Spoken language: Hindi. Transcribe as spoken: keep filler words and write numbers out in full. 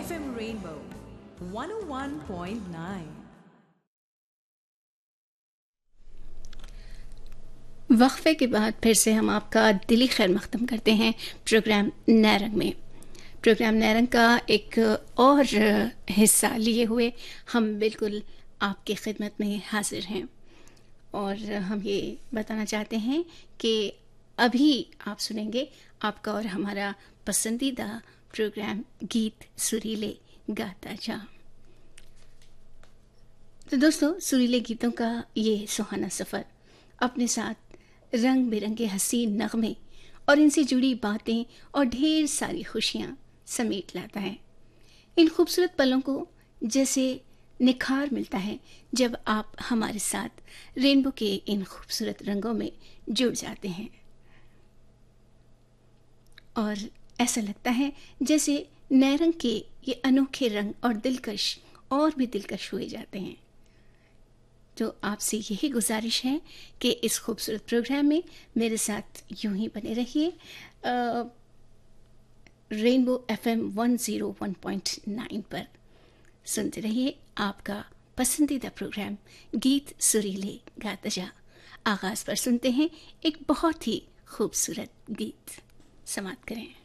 F M Rainbow one oh one point nine. वक्फे के बाद फिर से हम आपका दिली खैर मख्तम करते हैं प्रोग्राम नैरंग में। प्रोग्राम नैरंग का एक और हिस्सा लिए हुए हम बिल्कुल आपकी खिदमत में हाजिर हैं और हम ये बताना चाहते हैं कि अभी आप सुनेंगे आपका और हमारा पसंदीदा प्रोग्राम गीत सुरीले गाता जा। तो दोस्तों, सुरीले गीतों का ये सुहाना सफ़र अपने साथ रंग बिरंगे हसीन नगमे और इनसे जुड़ी बातें और ढेर सारी खुशियाँ समेट लाता है। इन खूबसूरत पलों को जैसे निखार मिलता है जब आप हमारे साथ रेनबो के इन खूबसूरत रंगों में जुड़ जाते हैं और ऐसा लगता है जैसे नैरंग के ये अनोखे रंग और दिलकश और भी दिलकश हुए जाते हैं। तो आपसे यही गुजारिश है कि इस खूबसूरत प्रोग्राम में मेरे साथ यूं ही बने रहिए। Rainbow FM one oh one point nine पर सुनते रहिए आपका पसंदीदा प्रोग्राम गीत सुरीले गाता जा। आगाज पर सुनते हैं एक बहुत ही खूबसूरत गीत। समाप्त करें।